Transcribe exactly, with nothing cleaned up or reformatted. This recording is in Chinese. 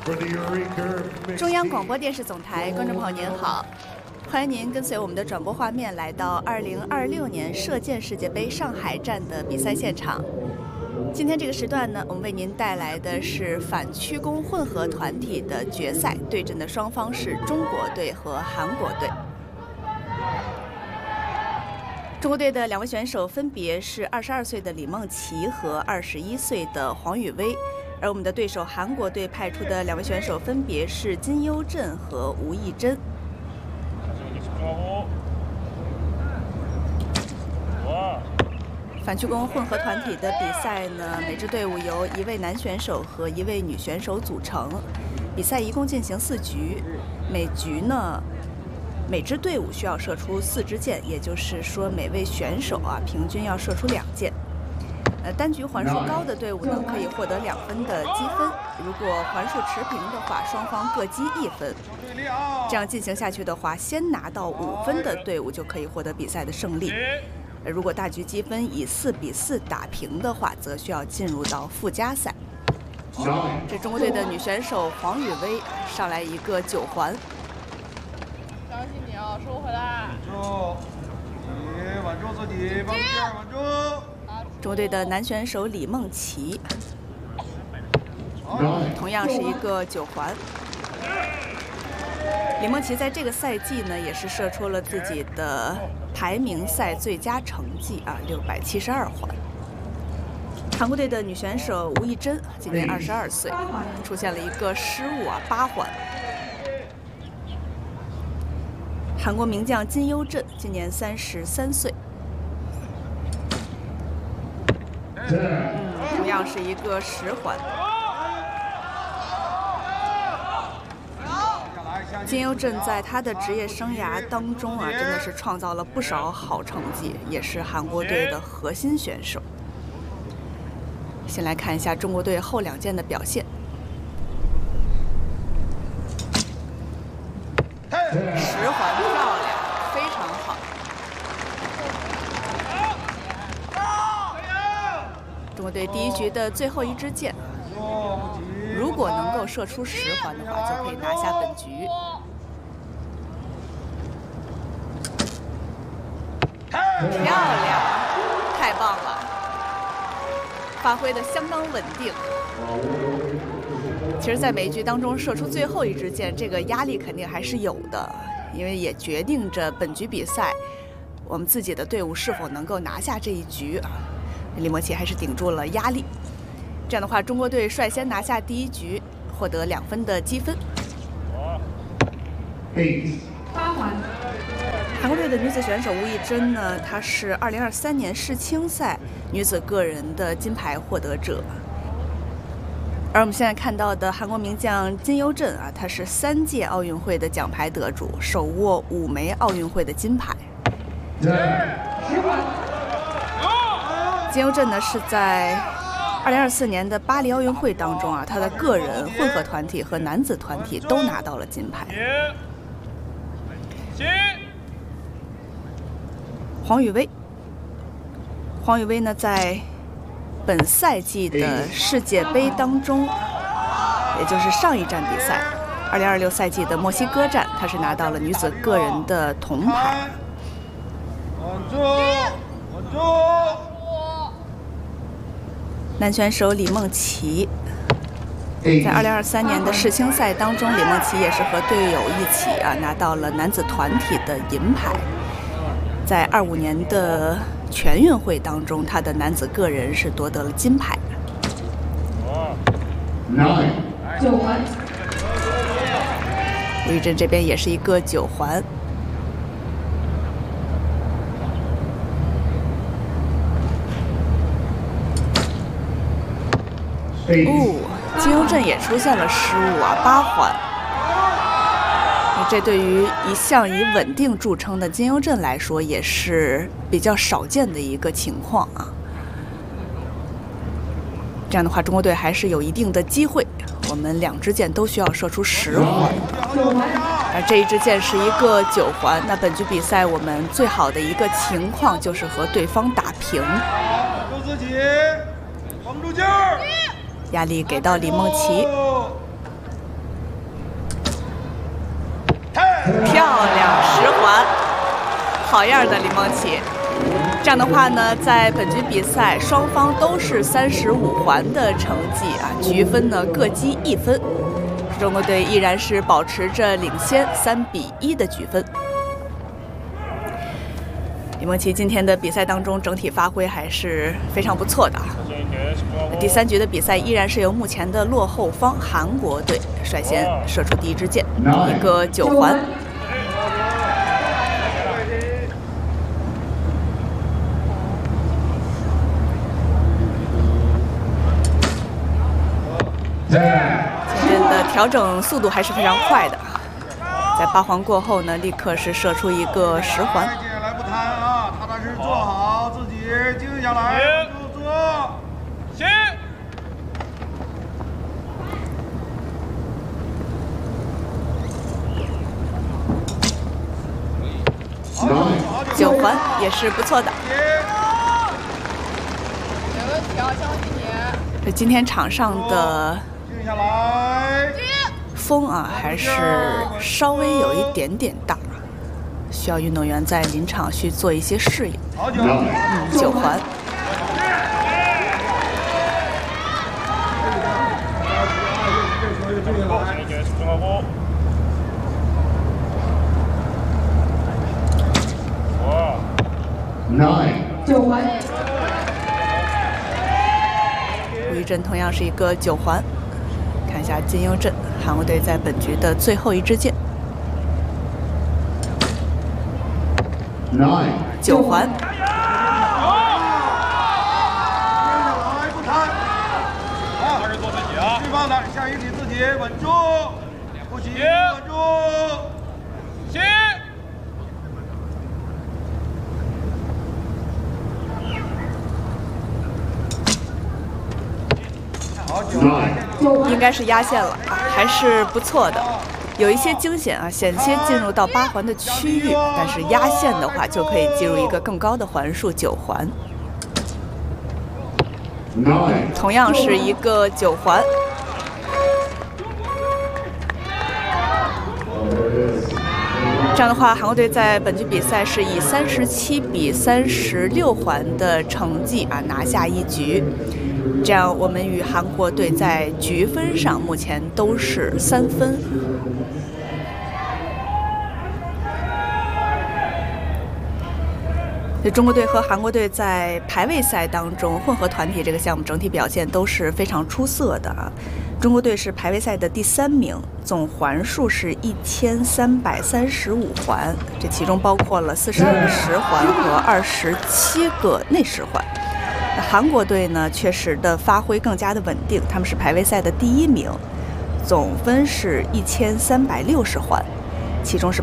中央广播电视总台观众朋友您好，欢迎您跟随我们的转播画面来到二零二六年射箭世界杯上海站的比赛现场。今天这个时段呢，我们为您带来的是反曲弓混合团体的决赛，对阵的双方是中国队和韩国队。中国队的两位选手分别是二十二岁的李梦琪和二十一岁的黄宇威，而我们的对手韩国队派出的两位选手分别是金优镇和吴艺珍。反曲弓混合团体的比赛呢，每支队伍由一位男选手和一位女选手组成。比赛一共进行四局，每局呢，每支队伍需要射出四支箭，也就是说每位选手啊平均要射出两箭。呃，单局环数高的队伍呢可以获得两分的积分，如果环数持平的话，双方各积一分。这样进行下去的话，先拿到五分的队伍就可以获得比赛的胜利。如果大局积分以四比四打平的话，则需要进入到附加赛。这中国队的女选手黄宇威上来一个九环， 相信你哦，收回来。 稳住，稳住自己，往这儿稳住。 中国队的男选手李梦琪，同样是一个九环。李梦琪在这个赛季呢，也是射出了自己的排名赛最佳成绩啊，六百七十二环。韩国队的女选手吴艺珍今年二十二岁，出现了一个失误啊，八环。韩国名将金优镇今年三十三岁，嗯，同样是一个十环。金优镇在他的职业生涯当中啊，真的是创造了不少好成绩，也是韩国队的核心选手。先来看一下中国队后两箭的表现。十环漂亮，非常好。中国队第一局的最后一支箭，如果能够射出十环的话，就可以拿下本局。漂亮，太棒了，发挥的相当稳定。其实，在每一局当中射出最后一支箭，这个压力肯定还是有的，因为也决定着本局比赛我们自己的队伍是否能够拿下这一局。李梦琪还是顶住了压力，这样的话，中国队率先拿下第一局，获得两分的积分。 八环。 韩国队的女子选手吴艺珍呢，她是二零二三年世青赛女子个人的金牌获得者。而我们现在看到的韩国名将金优镇啊，她是三届奥运会的奖牌得主，手握五枚奥运会的金牌。金优镇呢是在二零二四年的巴黎奥运会当中啊，她的个人混合团体和男子团体都拿到了金牌。黄宇威，黄宇威呢，在本赛季的世界杯当中，也就是上一站比赛，二零二六赛季的墨西哥站，他是拿到了女子个人的铜牌。 稳住，稳住。 男选手李梦琪，在二零二三年的世青赛当中，李梦琪也是和队友一起啊拿到了男子团体的银牌。在二五年的全运会当中，他的男子个人是夺得了金牌。 九环。 吴艺珍这边也是一个九环。哦，金优镇也出现了失误啊，八环。这对于一向以稳定著称的金优镇来说，也是比较少见的一个情况啊。这样的话，中国队还是有一定的机会。我们两支箭都需要射出十环，而这一支箭是一个九环。那本局比赛我们最好的一个情况就是和对方打平。 稳住自己，绷住劲儿。 压力给到李梦琪。 漂亮十环，好样的，李梦琪！这样的话呢，在本局比赛双方都是三十五环的成绩啊，局分呢各积一分，中国队依然是保持着领先三比一的局分。李梦琪今天的比赛当中整体发挥还是非常不错的啊。第三局的比赛依然是由目前的落后方韩国队率先射出第一支箭，一个九环。前阵的调整速度还是非常快的，在八环过后呢，立刻是射出一个十环。 来不谈啊，踏踏实实做好自己，静下来，就做。行。 九环也是不错的。 没问题啊，相信你。 这今天场上的静下来。 风啊，还是稍微有一点点大，需要运动员在临场去做一些适应。嗯，九环。 九环。 吴一振同样是一个九环。看一下金优镇，韩国队在本局的最后一支箭。九环。 对方的下一给自己稳住，不行，稳住，行。 应该是压线了啊，还是不错的，有一些惊险啊，险些进入到八环的区域，但是压线的话就可以进入一个更高的环数九环。同样是一个九环。这样的话，韩国队在本局比赛是以三十七比三十六环的成绩啊拿下一局。这样，我们与韩国队在局分上目前都是三分。所以中国队和韩国队在排位赛当中，混合团体这个项目整体表现都是非常出色的啊。中国队是排位赛的第三名，总环数是一千三百三十五环，这其中包括了四十五实环和二十七个内实环。那韩国队呢，确实的发挥更加的稳定，他们是排位赛的第一名，总分是一千三百六十环，其中是